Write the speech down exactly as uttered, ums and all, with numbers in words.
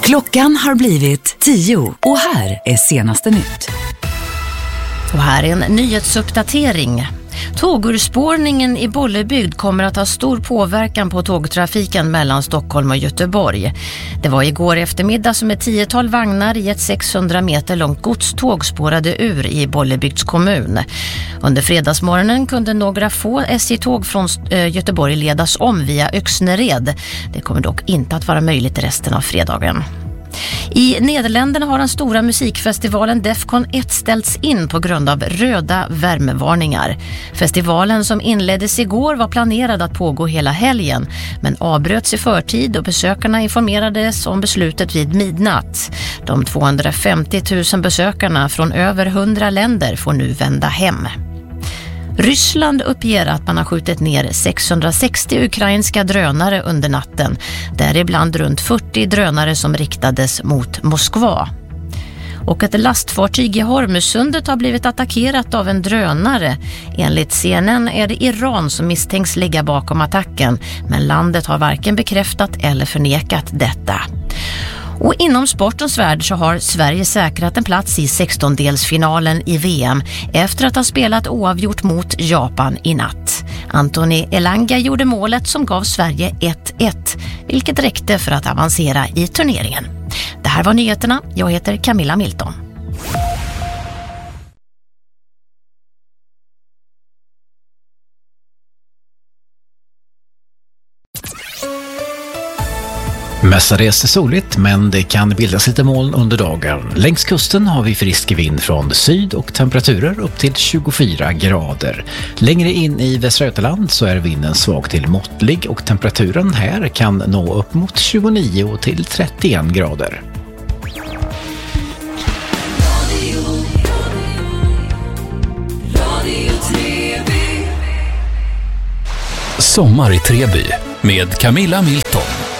Klockan har blivit tio och här är senaste nytt. Och här är en nyhetsuppdatering. Tågurspårningen i Bollebygd kommer att ha stor påverkan på tågtrafiken mellan Stockholm och Göteborg. Det var igår eftermiddag som ett tiotal vagnar i ett sexhundra meter långt godståg spårade ur i Bollebygds kommun. Under fredagsmorgonen kunde några få S J-tåg från Göteborg ledas om via Öxnered. Det kommer dock inte att vara möjligt resten av fredagen. I Nederländerna har den stora musikfestivalen Defcon ett ställts in på grund av röda värmevarningar. Festivalen som inleddes igår var planerad att pågå hela helgen men avbröts i förtid och besökarna informerades om beslutet vid midnatt. De tvåhundrafemtio tusen besökarna från över hundra länder får nu vända hem. Ryssland uppger att man har skjutit ner sexhundrasextio ukrainska drönare under natten, däribland runt fyrtio drönare som riktades mot Moskva. Och ett lastfartyg i Hormuzsundet har blivit attackerat av en drönare. Enligt C N N är det Iran som misstänks ligga bakom attacken, men landet har varken bekräftat eller förnekat detta. Och inom sportens värld så har Sverige säkrat en plats i sextondelsfinalen i V M efter att ha spelat oavgjort mot Japan i natt. Anthony Elanga gjorde målet som gav Sverige ett ett, vilket räckte för att avancera i turneringen. Det här var nyheterna. Jag heter Camilla Milton. Mestadels är soligt, men det kan bildas lite moln under dagen. Längs kusten har vi frisk vind från syd och temperaturer upp till tjugofyra grader. Längre in i Västra Götaland så är vinden svag till måttlig och temperaturen här kan nå upp mot tjugonio till trettioen grader. Sommar i Treby med Camilla Milton.